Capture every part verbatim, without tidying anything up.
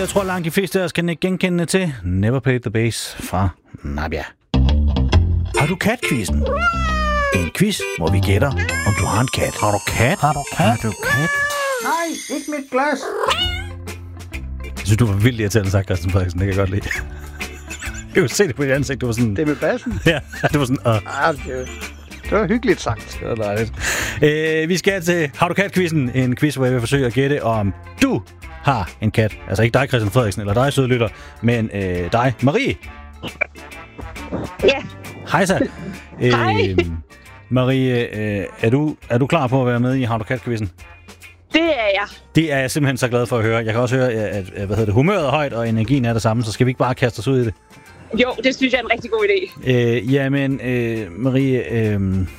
jeg tror langt de fleste af os kan ikke genkende til Never Played the Bass fra Nadia. Har du katquizzen? En quiz, hvor vi gætter, om du har en kat. Har du kat? Har du kat? Har du kat? Nej, ikke mit glas. Jeg synes, du var vildt irriterende sagt, Christian Frederiksen. Det kan jeg godt lide. Jeg kunne se det på dit ansigt. Du var sådan... Det er med bassen? Ja, det var sådan... Uh. Ah, det, det var hyggeligt sagt. Det var dejligt. Øh, vi skal til Har du kat-quizzen? En quiz, hvor jeg vil forsøge at gætte, om du har en kat. Altså ikke dig, Christian Frederiksen, eller dig, søde lytter, men øh, dig, Marie. Ja. Hej så. Hej. Øh, Marie, øh, er, du, er du klar på at være med i Har du kat-quizzen? Det er jeg. Det er jeg simpelthen så glad for at høre. Jeg kan også høre, at, at hvad hedder det, humøret er højt, og energien er det samme, så skal vi ikke bare kaste os ud i det? Jo, det synes jeg er en rigtig god idé. Øh, jamen, øh, Marie, øh,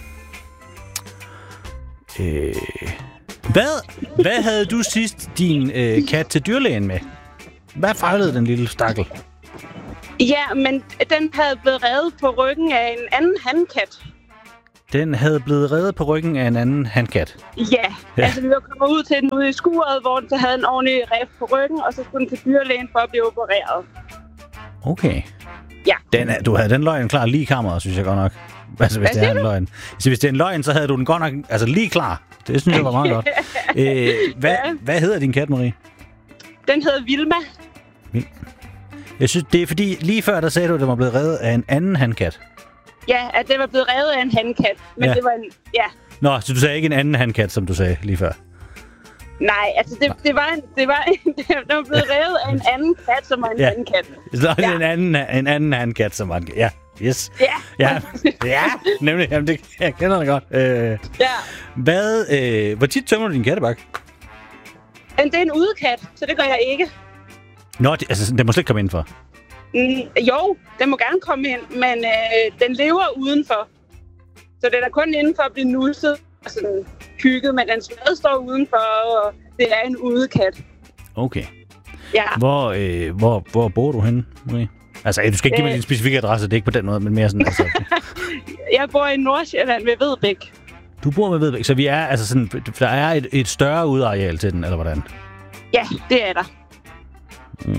øh, hvad, hvad havde du sidst din øh, kat til dyrlægen med? Hvad fejlede den lille stakkel? Ja, men den havde blevet revet på ryggen af en anden handkat. Den havde blevet reddet på ryggen af en anden handkat? Ja, ja. Altså vi var kommet ud til den ude i skuret, hvor den så havde en ordentlig rev på ryggen, og så skulle den til dyrlægen for at blive opereret. Okay. Ja. Den er, du havde den løgn klar lige i kammeret, synes jeg godt nok. Altså, hvis Hvad det er en du? løgn. Så hvis det er en løgn, så havde du den godt nok altså, lige klar. Det synes jeg var meget godt. Øh, hvad, Ja. hvad hedder din kat, Marie? Den hedder Vilma. Jeg synes, det er fordi, lige før der sagde du, at den var blevet reddet af en anden handkat. Ja, at den var blevet revet af en handkat. Men Ja. det var en... Ja. Nå, så du sagde ikke en anden handkat, som du sagde lige før? Nej, altså det, det var en... Det var en den var blevet revet af en anden kat, som var en Ja. handkat. Så er det Ja. en anden, en anden handkat, som var en... Ja, yes. Ja. Ja, ja nemlig. Jamen, det, jeg kender det godt. Øh, Ja. hvad, øh, hvor tit tømmer du din kattebakke? Men det er en udekat, så det gør jeg ikke. Nå, det, altså, den må slet ikke komme indenfor. Mm, jo, den må gerne komme ind, men øh, den lever udenfor. Så den er kun inden for at blive nusset og sådan hygget, men den stadig står udenfor, og det er en udekat. Okay. Ja. Hvor, øh, hvor, hvor bor du henne, Marie? Altså, du skal ikke give mig Øh. din specifikke adresse, det er ikke på den måde, men mere sådan... Altså, Jeg bor i Nordsjælland ved Vedbæk. du bor med Vedbæk, så vi er altså sådan... Der er et, et større udareal til den, eller hvordan? Ja, det er der. Mm.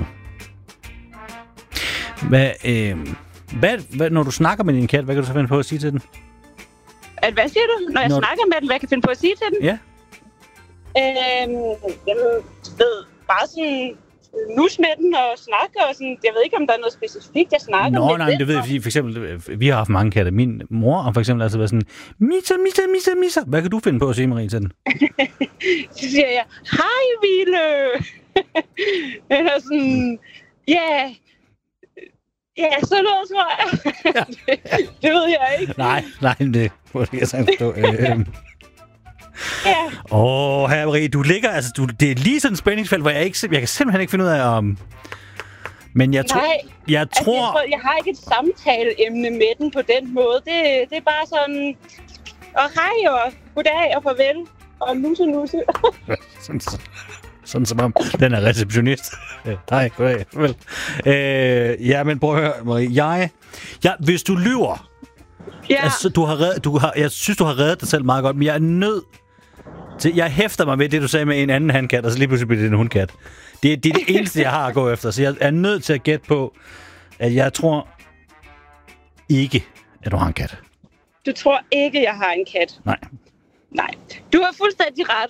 Hvad, øh, hvad, hvad, når du snakker med din kat, hvad kan du så finde på at sige til den? At, hvad siger du? Når jeg Når- snakker med den, hvad jeg kan finde på at sige til den? Ja. Øhm, jeg ved bare sådan nus med den og snakke og sådan. Jeg ved ikke, om der er noget specifikt, jeg snakker Nå, med nej, men det ved jeg, fordi for eksempel, øh, vi har haft mange katte. Min mor har for eksempel altid været sådan, Misa, Misa, Misa, Misa. Hvad kan du finde på at sige, Marie, til den? Så siger jeg, hej Ville! Eller sådan, ja, yeah. ja, så noget, tror jeg. Ja. det, det ved jeg ikke. Nej, nej, det må jeg sagtens forstå. Øh, Ja, Åh, oh, her Marie, du ligger, altså, du, det er lige sådan et spændingsfelt, hvor jeg ikke, sim- jeg kan simpelthen ikke finde ud af, om... Men jeg, tro, nej. jeg Altså, tror... jeg, tror, jeg har ikke et samtaleemne med den på den måde. Det, det er bare sådan, og hej og goddag og farvel og nusse nusse. sådan, sådan som om den er receptionist. Øh, Hej, goddag, farvel. Øh, ja, men prøv at høre, Marie. Jeg, jeg, hvis du lyver... Ja, Altså, du har reddet, du har, jeg synes, du har reddet dig selv meget godt, men jeg er nødt til... Jeg hæfter mig ved det, du sagde med en anden handkat, og så lige pludselig bliver det en hundkat. Det, er- det er det eneste, jeg har at gå efter, så jeg er nødt til at gætte på, at jeg tror ikke, at du har en kat. du tror ikke, jeg har en kat. Nej. Nej, du har fuldstændig ret.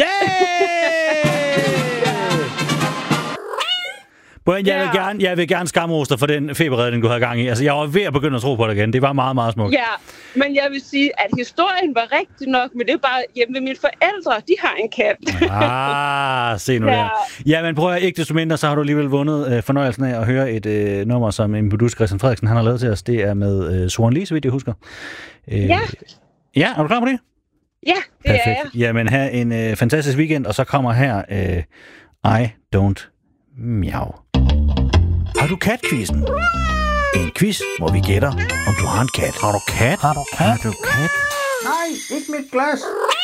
Yeah! Brian, jeg, Ja. vil gerne, jeg vil gerne skamrose dig for den feberredning, du havde gang i. Altså, jeg var ved at begynde at tro på det igen. Det var meget, meget smukt. Ja, men jeg vil sige, at historien var rigtig nok, men det er bare hjemme ved mine forældre, de har en kat. Ah, se nu Ja. der. Ja, men prøv at ikke desto mindre, så har du alligevel vundet øh, fornøjelsen af at høre et øh, nummer, som en producer, Christian Frederiksen, han har lavet til os. Det er med øh, Soren Lee, så vidt jeg husker. Øh, Ja. Ja, er du klar på det? Ja, det er jeg. Jamen, have en øh, fantastisk weekend, og så kommer her øh, I Don't Miau. Har du katquizzen? En quiz, hvor vi gætter, om du har en kat. Har du kat? Har du kat? Har du kat? Nej, ikke mit glas.